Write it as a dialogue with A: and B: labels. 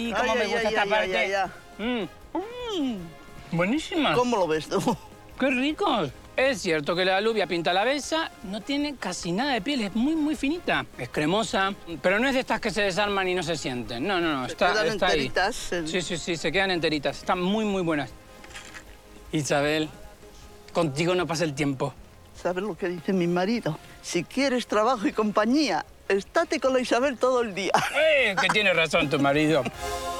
A: cómo me gusta esta parte. Buenísima.
B: ¿Cómo lo ves tú?
A: ¡Qué ricos! Es cierto que la alubia pinta la besa no tiene casi nada de piel, es muy finita. Es cremosa, pero no es de estas que se desarman y no se sienten. No, está
B: quedan
A: ahí.
B: enteritas.
A: Sí, se quedan enteritas. Están muy buenas. Isabel, contigo no pasa el tiempo.
B: ¿Sabes lo que dice mi marido? Si quieres trabajo y compañía, estate con la Isabel todo el día.
A: Que tiene razón tu marido.